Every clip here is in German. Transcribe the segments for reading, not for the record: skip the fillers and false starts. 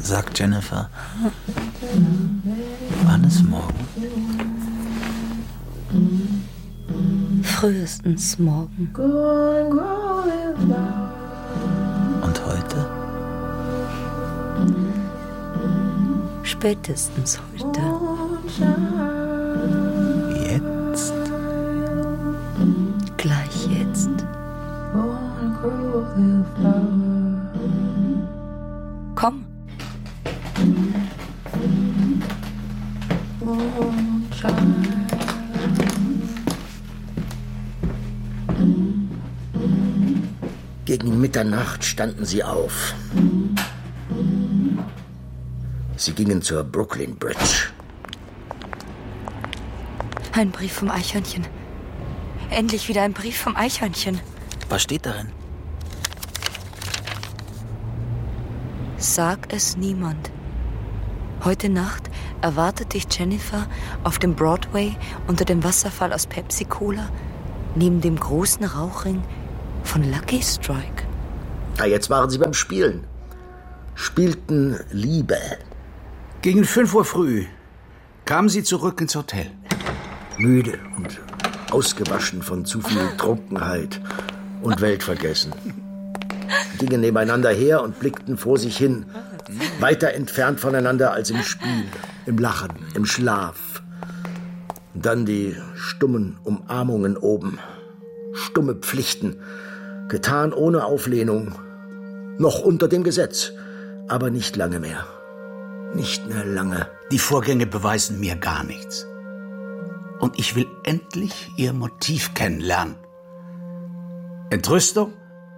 Sagt Jennifer, wann ist morgen? Frühestens morgen. Und heute? Spätestens heute. Jetzt? Gleich jetzt. Komm. Gegen Mitternacht standen sie auf. Sie gingen zur Brooklyn Bridge. Ein Brief vom Eichhörnchen. Endlich wieder ein Brief vom Eichhörnchen. Was steht darin? Sag es niemand. Heute Nacht erwartet dich Jennifer auf dem Broadway unter dem Wasserfall aus Pepsi-Cola neben dem großen Rauchring von Lucky Strike. Ja, jetzt waren sie beim Spielen. Spielten Liebe. Gegen 5 Uhr früh kamen sie zurück ins Hotel. Müde und ausgewaschen von zu viel Trunkenheit und Weltvergessen. Gingen nebeneinander her und blickten vor sich hin, weiter entfernt voneinander als im Spiel, im Lachen, im Schlaf. Und dann die stummen Umarmungen oben, stumme Pflichten, getan ohne Auflehnung, noch unter dem Gesetz, aber nicht lange mehr. Nicht mehr lange. Die Vorgänge beweisen mir gar nichts. Und ich will endlich ihr Motiv kennenlernen. Entrüstung?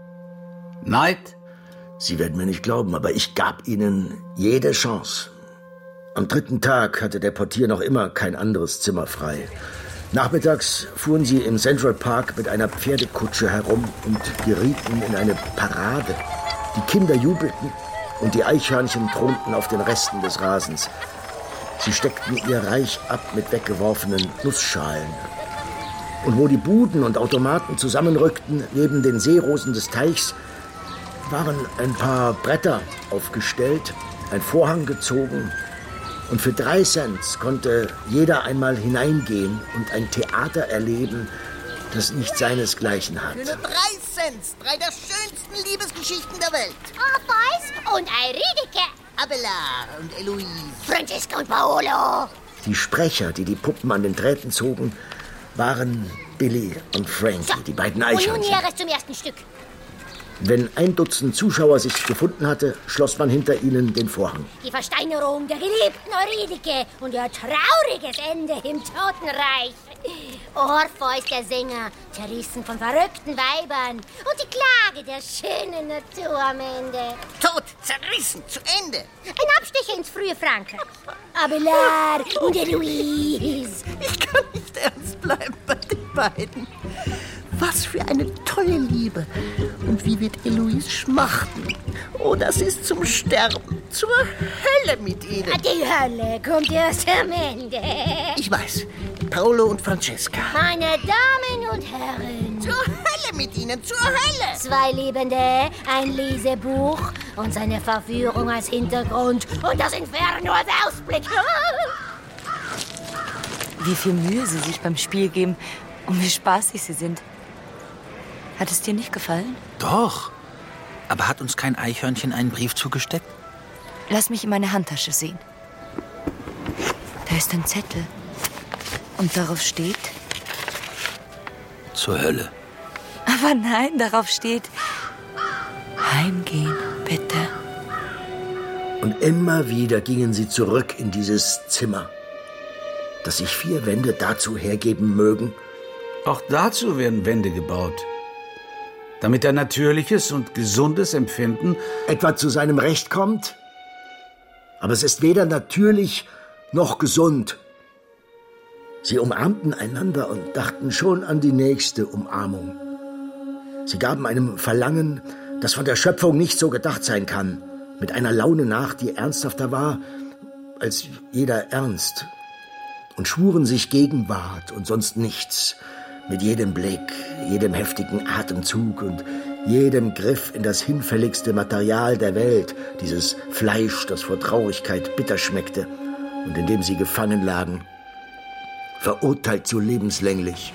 Neid? Sie werden mir nicht glauben, aber ich gab ihnen jede Chance. Am 3. Tag hatte der Portier noch immer kein anderes Zimmer frei. Nachmittags fuhren sie im Central Park mit einer Pferdekutsche herum und gerieten in eine Parade. Die Kinder jubelten und die Eichhörnchen thronten auf den Resten des Rasens. Sie steckten ihr Reich ab mit weggeworfenen Nussschalen. Und wo die Buden und Automaten zusammenrückten, neben den Seerosen des Teichs, waren ein paar Bretter aufgestellt, ein Vorhang gezogen. Und für 3 Cents konnte jeder einmal hineingehen und ein Theater erleben, das nicht seinesgleichen hat. Für nur 3 Cent, 3 der schönsten Liebesgeschichten der Welt. Boys und Eiridike. Abelard und Eloise. Francesca und Paolo. Die Sprecher, die die Puppen an den Drähten zogen, waren Billy und Frankie, die beiden Eichhörnchen. Und nun Näheres zum ersten Stück. Wenn 1 Dutzend Zuschauer sich gefunden hatte, schloss man hinter ihnen den Vorhang. Die Versteinerung der geliebten Euridike und ihr trauriges Ende im Totenreich. Orpheus, der Sänger, zerrissen von verrückten Weibern und die Klage der schönen Natur am Ende. Tot, zerrissen, zu Ende. Ein Abstecher ins frühe Frankreich. Abelard und Eloise. Ich kann nicht ernst bleiben bei den beiden. Was für eine tolle Liebe. Und wie wird Eloise schmachten. Oh, das ist zum Sterben, zur Hölle mit ihnen. Die Hölle kommt erst am Ende. Ich weiß, Paolo und Francesca. Meine Damen und Herren. Zur Hölle mit ihnen, zur Hölle. 2 Liebende, ein Lesebuch und seine Verführung als Hintergrund und das Inferno als Ausblick. Wie viel Mühe sie sich beim Spiel geben und wie spaßig sie sind. Hat es dir nicht gefallen? Doch. Aber hat uns kein Eichhörnchen einen Brief zugesteckt? Lass mich in meine Handtasche sehen. Da ist ein Zettel. Und darauf steht... Zur Hölle. Aber nein, darauf steht... Heimgehen, bitte. Und immer wieder gingen sie zurück in dieses Zimmer, dass sich 4 Wände dazu hergeben mögen. Auch dazu werden Wände gebaut. Damit ein natürliches und gesundes Empfinden etwa zu seinem Recht kommt. Aber es ist weder natürlich noch gesund. Sie umarmten einander und dachten schon an die nächste Umarmung. Sie gaben einem Verlangen, das von der Schöpfung nicht so gedacht sein kann, mit einer Laune nach, die ernsthafter war als jeder Ernst, und schwuren sich Gegenwart und sonst nichts, mit jedem Blick, jedem heftigen Atemzug und jedem Griff in das hinfälligste Material der Welt, dieses Fleisch, das vor Traurigkeit bitter schmeckte und in dem sie gefangen lagen, verurteilt zu lebenslänglich.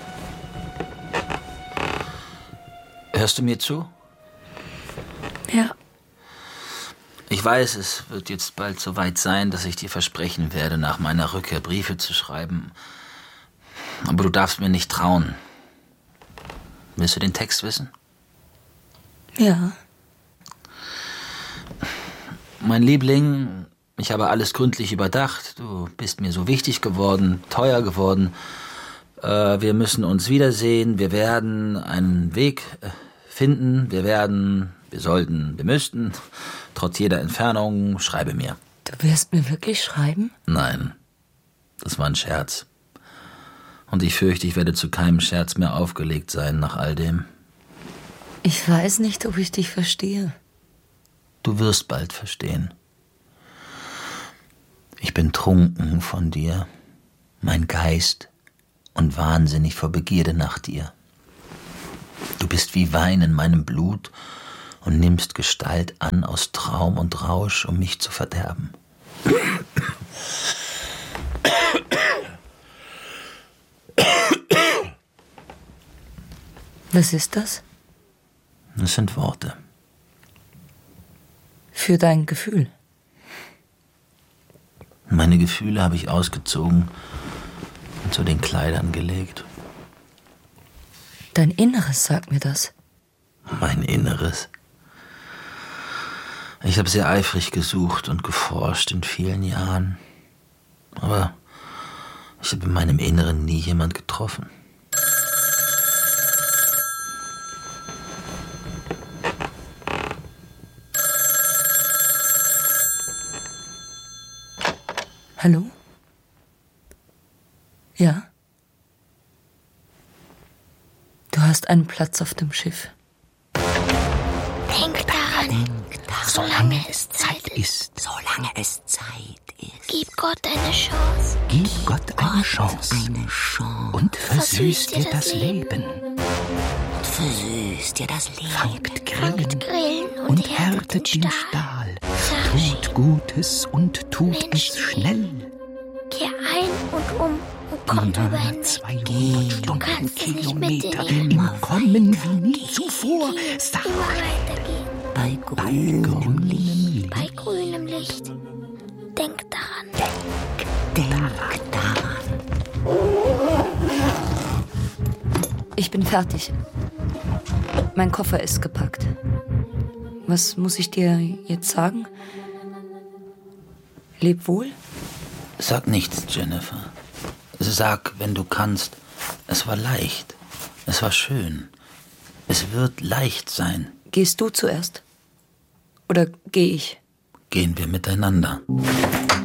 Hörst du mir zu? Ja. Ich weiß, es wird jetzt bald so weit sein, dass ich dir versprechen werde, nach meiner Rückkehr Briefe zu schreiben. Aber du darfst mir nicht trauen. Willst du den Text wissen? Ja. Mein Liebling, ich habe alles gründlich überdacht. Du bist mir so wichtig geworden, teuer geworden. Wir müssen uns wiedersehen. Wir werden einen Weg finden. Wir müssten. Trotz jeder Entfernung, schreibe mir. Du wirst mir wirklich schreiben? Nein, das war ein Scherz. Und ich fürchte, ich werde zu keinem Scherz mehr aufgelegt sein nach all dem. Ich weiß nicht, ob ich dich verstehe. Du wirst bald verstehen. Ich bin trunken von dir, mein Geist, und wahnsinnig vor Begierde nach dir. Du bist wie Wein in meinem Blut und nimmst Gestalt an aus Traum und Rausch, um mich zu verderben. Was ist das? Das sind Worte. Für dein Gefühl? Meine Gefühle habe ich ausgezogen und zu den Kleidern gelegt. Dein Inneres sagt mir das. Mein Inneres? Ich habe sehr eifrig gesucht und geforscht in vielen Jahren. Aber ich habe in meinem Inneren nie jemand getroffen. Hallo? Ja? Du hast einen Platz auf dem Schiff. Denk daran, Solange es Zeit ist. Gib Gott eine Chance. Gib Gott eine Chance. Und versüßt dir das Leben. Fangt Grillen und härtet den Stahl. Tut Gutes und tut es schnell. Kehr ein und um und kommt über hinweg. 200 Stundenkilometer im Kommen wie nie zuvor. Sag Immer weitergehen. bei grünem Licht. Bei grünem Licht. Denk daran. Denk daran. Ich bin fertig. Mein Koffer ist gepackt. Was muss ich dir jetzt sagen? Leb wohl? Sag nichts, Jennifer. Sag, wenn du kannst, es war leicht. Es war schön. Es wird leicht sein. Gehst du zuerst? Oder gehe ich? Gehen wir miteinander.